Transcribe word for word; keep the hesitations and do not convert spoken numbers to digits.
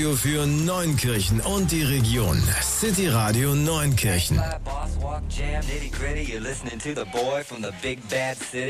Radio für Neunkirchen und die Region. City Radio Neunkirchen.